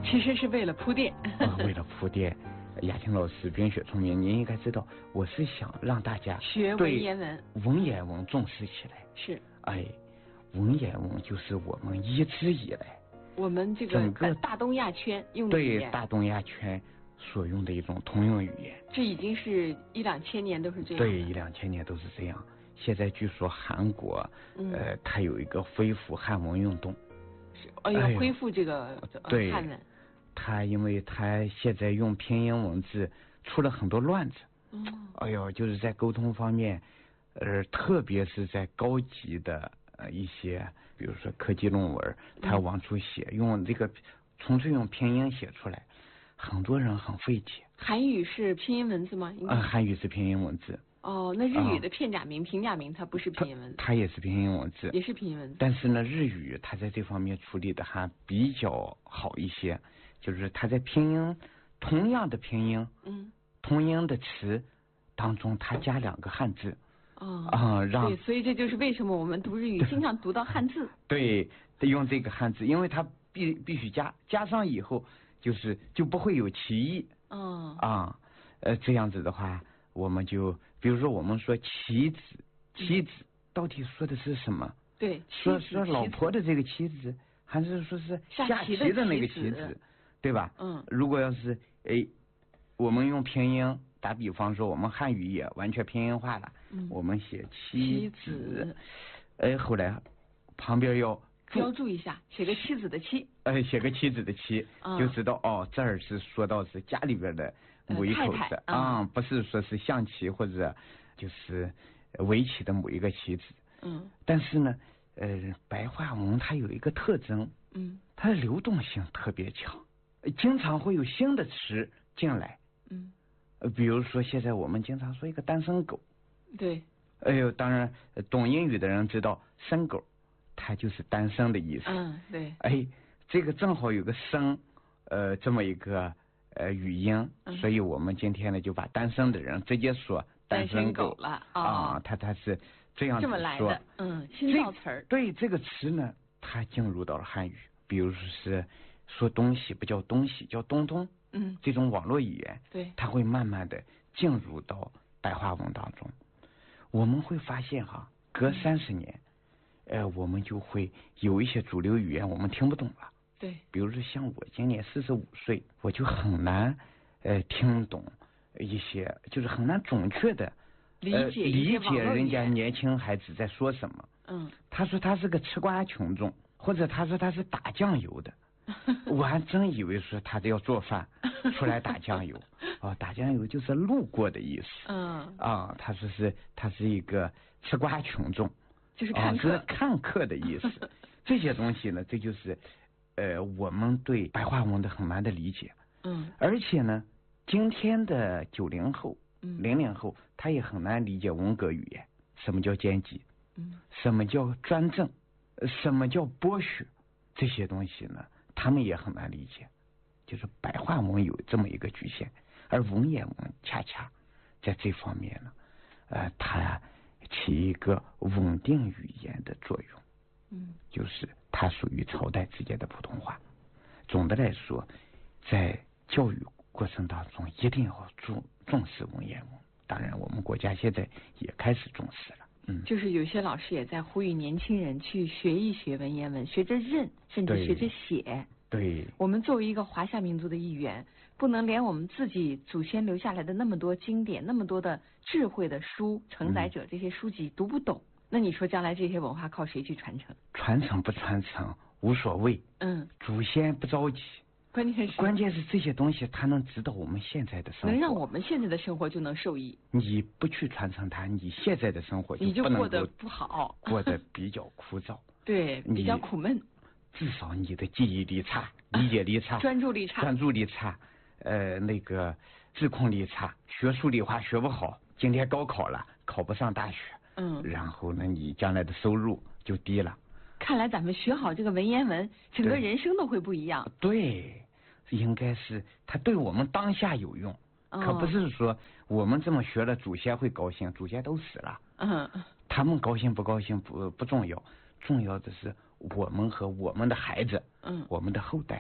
其实是为了铺垫。 为了铺垫。雅婷老师冰雪聪明，您应该知道，我是想让大家学文言文， 文言文重视起来。 是， 文言文就是我们一直以来我们这个整个大东亚圈用的语言， 对大东亚圈所用的一种通用语言。 这已经是1、2千年都是这样。 对，1、2千年都是这样。现在据说韩国，它有一个恢复汉文运动， 要恢复这个汉文。 他因为他现在用拼音文字出了很多乱子，就是在沟通方面，特别是在高级的一些，比如说科技论文，他往出写，用这个纯粹用拼音写出来，很多人很费解。 韩语是拼音文字吗？ 韩语是拼音文字。 那日语的片假名、平假名它不是拼音文字？ 它也是拼音文字， 也是拼音文字。 但是呢，日语它在这方面处理的还比较好一些，就是它在拼音同样的拼音，同音的词当中，它加2个汉字。 对，所以这就是为什么我们读日语经常读到汉字。 对，用这个汉字，因为它必须加上以后，就不会有歧义。这样子的话，我们就比如说我们说妻子到底说的是什么？ 对， 说老婆的这个妻子，还是说是下棋的那个棋子，对吧？如果要是我们用拼音打比方说，我们汉语也完全拼音化了，我们写妻子，后来旁边要标注一下，写个妻子的妻， 写个妻子的妻，就知道这儿是说到是家里边的某一口子不是说是象棋或者就是围棋的某一个棋子。但是呢，白话文它有一个特征，它的流动性特别强，经常会有新的词进来。比如说现在我们经常说一个单身狗。 对。 当然懂英语的人知道生狗它就是单身的意思。 对。 这个正好有个生这么一个语音，所以我们今天呢就把单身的人直接说单身狗了他是这样子说， 这么来的。新造词儿。 对，这个词呢它进入到了汉语，比如说是说东西不叫东西，叫东东。这种网络语言， 对， 它会慢慢的进入到白话文当中。我们会发现隔30年，我们就会有一些主流语言我们听不懂了。 对， 比如说像我今年45岁，我就很难听懂一些，就是很难准确的理解人家年轻孩子在说什么。他说他是个吃瓜群众，或者他说他是打酱油的。我还真以为说他要做饭出来打酱油。打酱油就是路过的意思。他说他是一个吃瓜群众， 就是看客的意思。这些东西呢，这就是我们对白话文的很难的理解。而且呢，今天的90后、00后，他也很难理解文革语言。什么叫阶级？什么叫专政？什么叫剥削？这些东西呢，他们也很难理解。就是白话文有这么一个局限，而文言文恰恰在这方面呢，它起一个稳定语言的作用。就是它属于朝代之间的普通话。总的来说，在教育过程当中一定要重视文言文。当然我们国家现在也开始重视了。 就是有些老师也在呼吁年轻人去学一学文言文，学着认，甚至学着写。 对， 我们作为一个华夏民族的一员，不能连我们自己祖先留下来的那么多经典、那么多的智慧的书承载者这些书籍读不懂，那你说将来这些文化靠谁去传承？ 传承不传承无所谓。祖先不着急，关键是这些东西它能指导我们现在的生活， 能让我们现在的生活就能受益。 你不去传承它，你现在的生活你就过得不好， 过得比较枯燥。 对，比较苦闷。 至少你的记忆力差，理解力差， 专注力差， 那个自控力差，学数理化学不好，今天高考了考不上大学，然后呢你将来的收入就低了。 看来咱们学好这个文言文，整个人生都会不一样。 对，应该是它对我们当下有用，可不是说我们这么学了祖先会高兴，祖先都死了。他们高兴不高兴不重要，重要的是我们和我们的孩子，我们的后代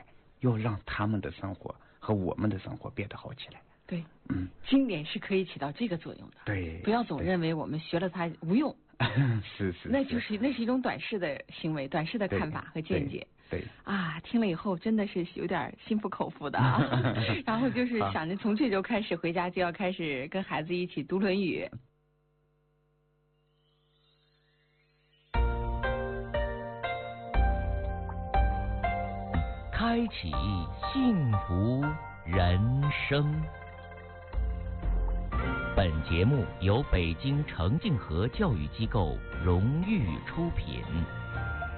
要让他们的生活和我们的生活变得好起来。 对，经典是可以起到这个作用的。 对， 不要总认为我们学了它无用。 是， 那是一种短视的行为，短视的看法和见解。 对啊，听了以后真的是有点心服口服的啊。然后就是想着从这周开始回家就要开始跟孩子一起读《论语》。 开启幸福人生。本节目由北京程静和教育机构荣誉出品。